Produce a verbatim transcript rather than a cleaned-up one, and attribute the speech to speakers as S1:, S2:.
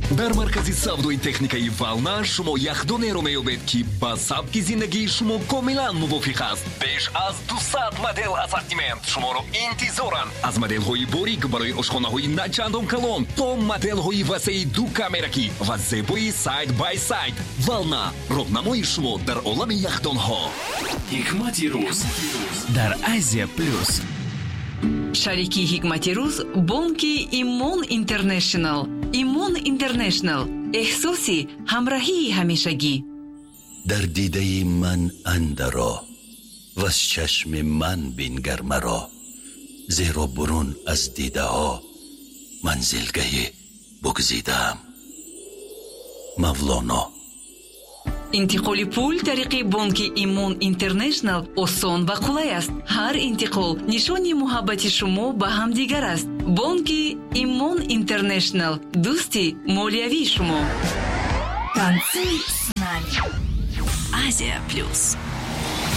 S1: дар маркази савдои техникаи вална шумо яхдонеро меёбед ки ба сабки зиндагии шумо комилан мувофиқ аст. беш аз дусад модел ассортимент шуморо интизоранд. аз моделҳои борик барои ошхонаҳои начандон калон то моделҳои васеи ду камераки ва зебои сайд бай сайд. вална роҳнамои шумо дар олами яхдонҳо.
S2: ҳикмати рӯз дар Азия плюс.
S3: шарики ҳикмати рӯз бонки Имон Интернешнл. Имон Интернешнл эҳсоси ҳамроҳии ҳамешагӣ.
S4: дар дидаи ман андаро ваз чашми ман бингар маро, зеро бурун аз дидаҳо манзилгаҳӣ бугзидаам. мавлоно.
S3: интиқоли пул тариқи бонки Имон Интернешнл осон ва қулай аст. ҳар интиқол нишони муҳаббати шумо ба ҳамдигар аст. бонки Имон Интернешнл дӯсти молиявии шумо.
S5: Танцуй с нами. Азия плюс.